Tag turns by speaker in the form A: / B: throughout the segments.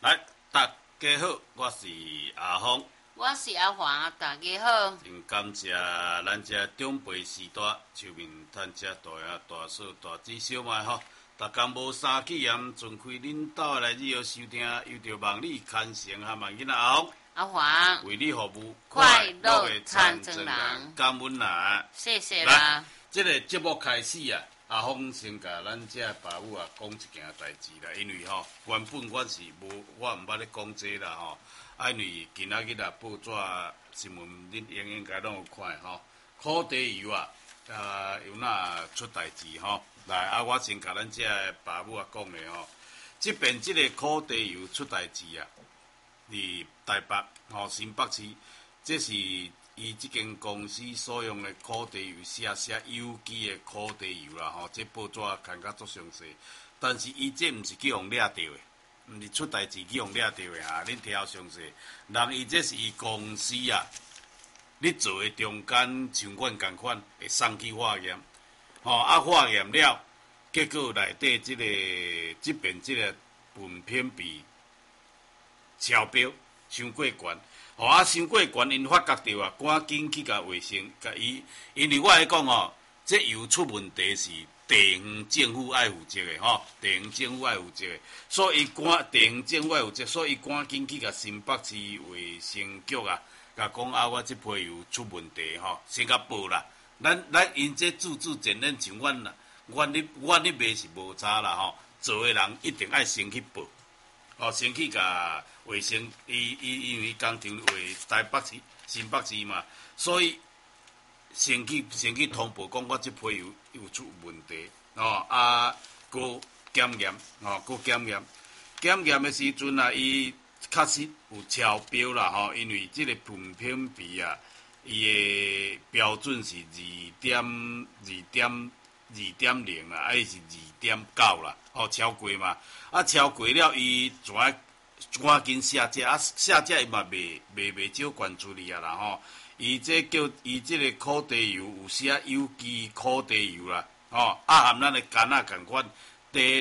A: 来，大家好，我是阿峰，
B: 我是阿华，大家好。
A: 真感谢咱这长辈时代，手面趁这大爷、大嫂、大姊、小妹吼，逐工无三气炎，准开恁兜来日后收听，又着望你牵成和万囡仔阿峰。
B: 阿华，
A: 为你服务，
B: 快乐的参政人，
A: 感恩啦！
B: 谢谢啦。
A: 这个节目开始啊，阿峰先甲咱这爸母啊讲一件代志啦，因为吼原本我是我毋捌咧讲这啦吼，因为今仔日啊报纸新闻恁应该拢有看吼，烤地油啊有哪出代志吼，来我先甲咱这爸母啊讲咧吼，即边即个烤地油出代志啊。伫台北新北市，这是伊即间公司所用的烤地油写有机的烤地油啦这报纸看甲足详细，但是伊这毋是去互掠着的，毋是出代志去互掠着的恁听详细。人伊这是伊公司啊，咧做的中间像阮共款会送去化验，化验了，结果内底即边即个分偏比。超标，伤过悬，伤过悬，因发觉到啊，赶紧去甲卫生，甲伊，因为我来讲这油出问题是地方政府爱负责的地方政府爱负责的，所以地方政府爱负责，所以赶紧去甲新北市卫生局啊，甲讲我这批油出问题先甲报啦。咱因这自前咱像阮啦，阮咧卖是无差啦做的人一定爱先去报。先去甲卫生，因为工厂为台北市、新北市嘛，所以先去通报讲我这批有出问题，搁检验，搁检验的时阵啊，伊确实有超标啦，因为这个喷片比啊，伊的标准是2.0啊，还是2.9啦，超过嘛。超过了，伊赶紧下架，下架伊嘛袂少关注你啊啦伊这叫伊这个烤地油有写有机烤地油啦，含咱的干仔共款，低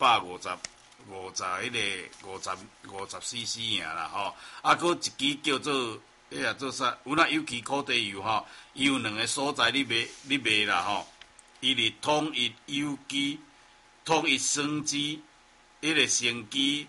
A: 250cc 尔啦搁一支叫做做啥？有那有机烤地油伊有2个所在你卖啦伊是统一有机、统一生机。迄个生机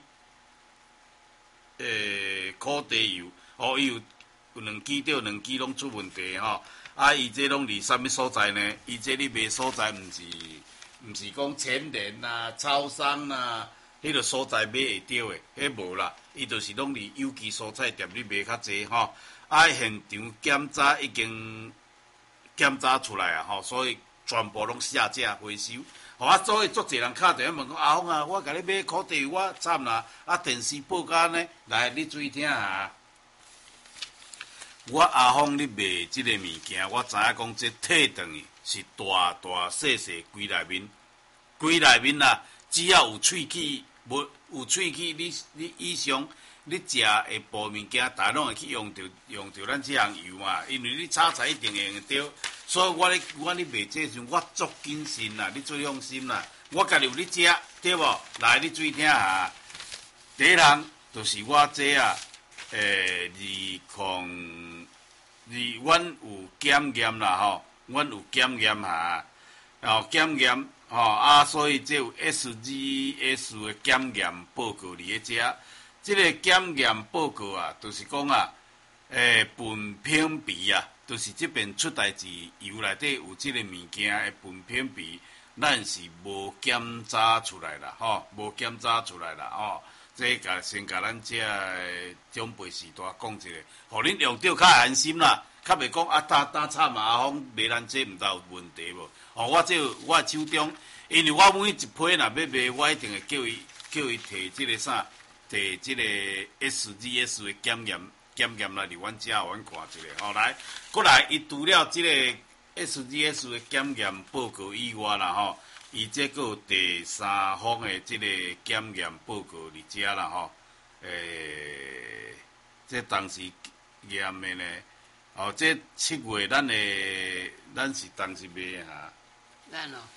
A: 烤地油，伊有2支到2支拢出问题伊这拢伫啥物所在呢？伊这你卖所在毋是讲全联啦、超商啦，迄个所在买会到的，迄无啦，伊就是拢伫有机蔬菜店你卖较济现场检查已经检查出来啊所以全部拢下架回收。所以足侪人敲电话问讲阿峰啊，我甲你买烤地油，我惨啦！电视报甲呢，来你注意听下。我阿峰咧卖即个物件，我知影讲这退转去是大细规内面啦，只要有喙齿，无有喙齿，你以上你食的部物件，大拢会去用着咱这项油嘛，因为你炒菜一定会用着。所以我咧卖这时，我足谨慎啦，你最放心啦。我家己有咧食，对无？来，你注意听下。第一项就是我这阮有检验啦阮有检验下，检验所以这有 SGS 的检验报告伫咧遮。这个检验报告啊，就是讲分品比啊。就是这边出代志，油内底有这个物件的分品比，咱是无检查出来啦，无检查出来啦，这先甲咱这长辈时代讲一下，互恁用着较安心啦，较袂讲打惨嘛，阿峰卖咱这毋知有问题无？我手中，因为我每一批若要卖，我一定会叫伊摕这个摕这个 SGS 的检验来伫阮遮，互阮看一下来，过来，伊除了即个 SGS 的检验报告以外啦伊这个有第3方的即个检验报告伫遮啦这当时验的呢，这7月咱是当时卖
B: 咱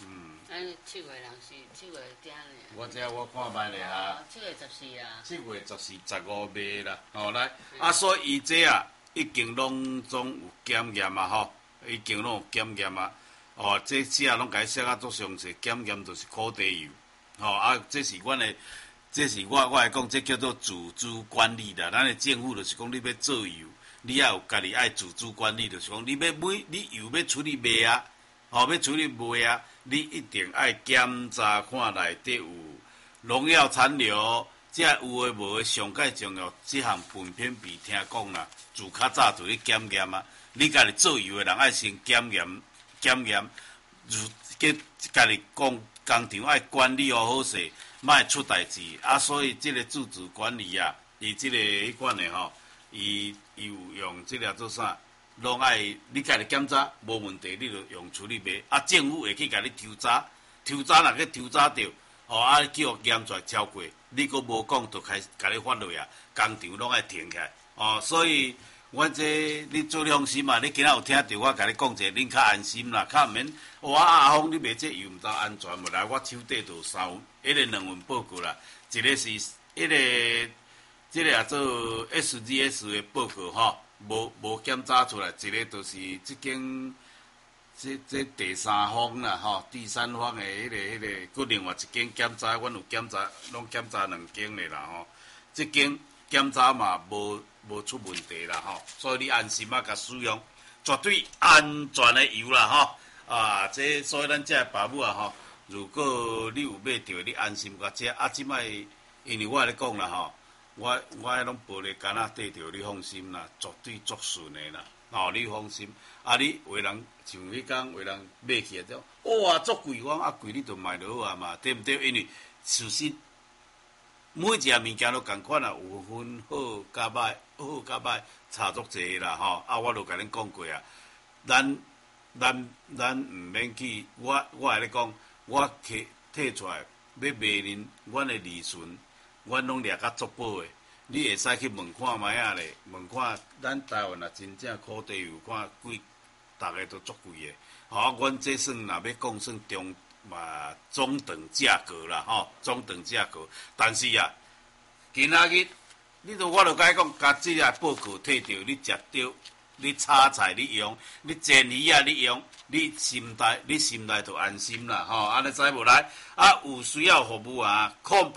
B: 7月人是7月底呢。
A: 我看卖咧哈。
B: 7月14啊。
A: 7月14、15卖啦，来，所以伊这已经拢总有检验啊吼，已经拢有检验啊。这写拢甲伊写啊足详细，检验就是苦地油，这是阮的，这是我来讲，这叫做自主管理啦。咱的政府就是讲，你要做油，你也有家己爱自主管理，就是讲，你油要出去卖啊，要出去卖啊，你一定爱检查看内底有农药残留。这有诶无诶，上界重要，这项粪便比听讲啦，自较早就咧检验啊。你家己做油诶人爱先检验，给家己工场爱管理好势，莫出代志。所以这个自主管理啊，伊这个迄款诶吼，伊有用这个做啥，拢爱你家己检查无问题，你就用处理卖。政府会去甲你抽查若去抽查着。叫我验出来超过，你佫无讲，就开甲你发落啊，工厂拢爱停起来。所以阮这你做放心嘛，你今仔有听到我甲你讲者，恁较安心啦，较毋免。阿峰，你卖这油毋知安全无？来，我手底就2份报告啦，一个是这个也做 SGS 的报告吼，无检查出来，一个就是即间。这第三方啦，第三方的迄个，佮另外一间检查，阮有检查，拢检查2间咧啦吼。这间检查嘛无出问题啦吼，所以你安心甲使用，绝对安全的油啦吼。这所以咱这爸母啊吼，如果你有买着，你安心甲食。即摆因为我咧讲啦吼，我拢保咧干仔缀着，你放心啦，绝对足顺的啦。你放心。你有人像迄天有人买起来就，哇，足贵！我讲贵你就卖落好啊嘛，对毋对？因为事实每一样物件都共款啊，有分好甲歹，好甲歹差足济啦吼。我都甲恁讲过啊，咱毋免去，我会咧讲，我摕出来要卖恁，阮的利润，阮拢掠甲足保的。你会使去问看卖啊咧，问看咱台湾啊，真正苦地油看贵。大家都足贵的，阮这算若要讲算中等价格啦，中等价格。但是啊，今仔日我就甲你讲，甲这个报告摕着，你食着，你炒菜你用，你煎鱼啊你用，你心内就安心啦，安尼知无来？有需要服务啊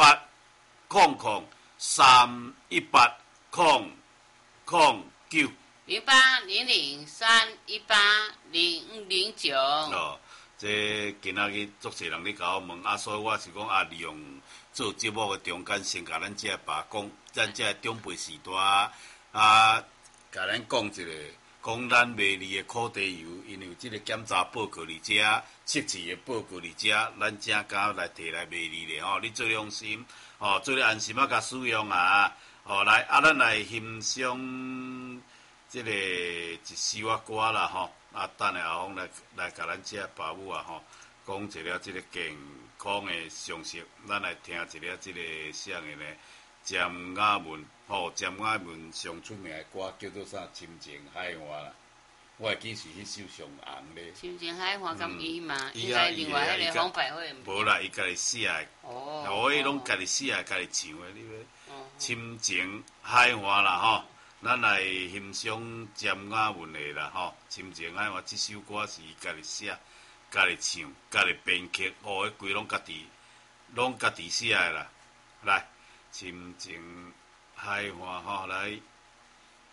A: ，0800-318-009。
B: 0800-318-0509。
A: 这今仔日足侪人咧甲我问，所以我是讲利用做节目嘅中间，先甲咱这爸讲，咱这长辈时代甲咱讲一个，讲咱卖你嘅苦地油，因为这个检查报告伫遮，测试嘅报告伫遮，咱正敢来摕来卖你咧吼，你做放心，做咧安心甲使用啊，来咱来欣赏。这个一首歌啦吼，等下阿峰来甲咱这爸母啊吼，讲一个这个健康的常识，咱来听一个这个啥个呢？詹雅文詹雅文上出名的歌叫做啥？亲情海话啦，我会记是迄首上红咧。
B: 亲情海话敢伊嘛？应该另外迄个方百惠。
A: 无啦，伊家己写的。伊拢家己写的，家己唱的，你要亲情海话啦吼。咱来欣赏詹雅文的啦吼，亲情海话这首歌是伊家己写、家己唱、家己编曲，迄规拢家己写的啦。来，亲情海话吼，来。